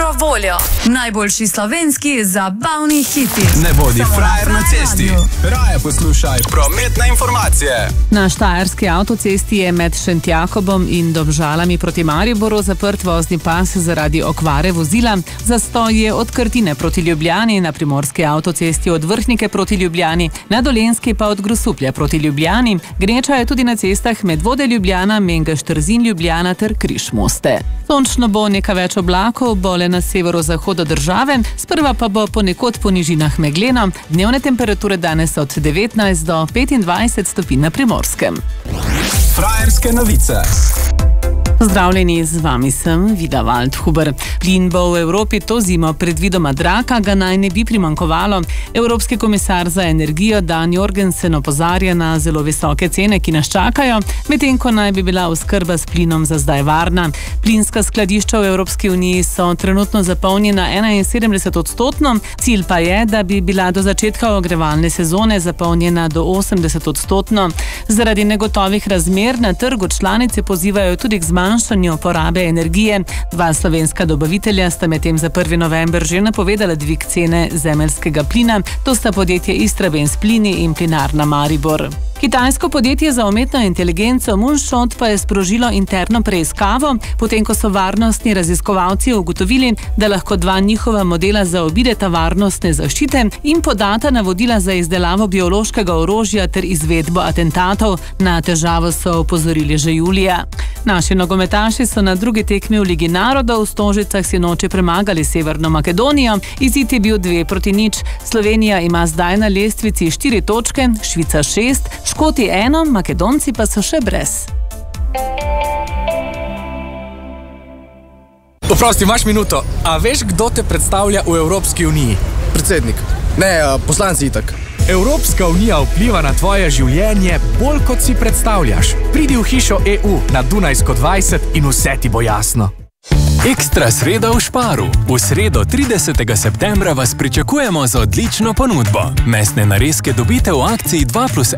dobro voljo. Najboljši slovenski zabavni hiti. Ne bodi frajer na cesti. Raje poslušaj prometne informacije. Na štajerski avtocesti je med Šentjakobom in Domžalami proti Mariboru zaprt vozni pas zaradi okvare vozila. Zastoj je od Krtine proti Ljubljani, na primorski avtocesti od Vrhnike proti Ljubljani, na Dolenjski pa od Grosuplja proti Ljubljani. Gneča je tudi na cestah Medvode Ljubljana, Mengeš-Trzin Ljubljana ter Križ-Moste. Sončno bo, nekaj več oblakov bo le na severozahodu države, sprva pa bo ponekod po nižinah megleno. Dnevne temperature danes od 19 do 25 stopinj na Primorskem. Frajerske novice. Pozdravljeni, z vami sem Vida Waldhuber. Plin bo v Evropi to zimo predvidoma drag, a ga naj ne bi primanjkovalo. Evropski komisar za energijo Dan Jorgensen opozarja na zelo visoke cene, ki nas čakajo, medtem ko naj bi bila oskrba s plinom za zdaj varna. Plinska skladišča v Evropski uniji so trenutno zapolnjena 71%, cilj pa je, da bi bila do začetka ogrevalne sezone zapolnjena do 80%. Zaradi negotovih razmer na trgu članice pozivajo tudi k zmanjšanju porabe energije. Dva slovenska dobavitelja sta medtem za 1. november že napovedala dvig cene zemeljskega plina. To sta podjetje Istrabenz Plini in Plinarna Maribor. Kitajsko podjetje za umetno inteligenco Moonshot pa je sprožilo interno preiskavo, potem ko so varnostni raziskovalci ugotovili, da lahko dva njihova modela zaobideta varnostne zaščite in podata navodila za izdelavo biološkega orožja ter izvedbo atentatov. Na težavo so opozorili že julija. Naši nogometaši so na drugi tekmi v Ligi narodov v Stožicah sinoči premagali Severno Makedonijo. Izid je bil 2-0. Slovenija ima zdaj na lestvici 4 točke, Švica 6, Škoti 1, Makedonci pa so še brez. Oprosti, imaš minuto. A veš, kdo te predstavlja v Evropski uniji? Predsednik. Ne, poslanci itak. Evropska unija vpliva na tvoje življenje bolj, kot si predstavljaš. Pridi v hišo EU na Dunajsko 20 in vse ti bo jasno. Ekstra sreda v Šparu. V sredo 30. septembra vas pričakujemo z odlično ponudbo. Mesne narezke dobite v akciji 2+1